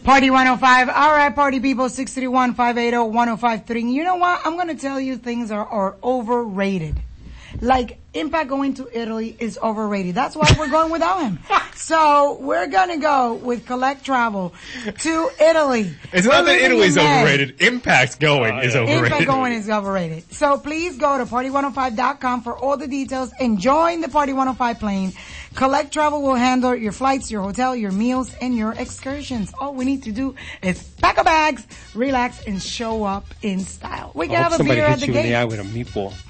Party 105. All right, party people, 631-580-1053. You know what? I'm going to tell you things are overrated. Like, Impact going to Italy is overrated. That's why we're going without him. So, we're gonna go with Collect Travel to Italy. It's not that Italy's overrated. Impact going is overrated. Impact going is overrated. So, please go to party105.com for all the details and join the Party 105 plane. Collect Travel will handle your flights, your hotel, your meals, and your excursions. All we need to do is pack our bags, relax, and show up in style. We can have a beer at the gate. Somebody hit you in the eye with a meatball.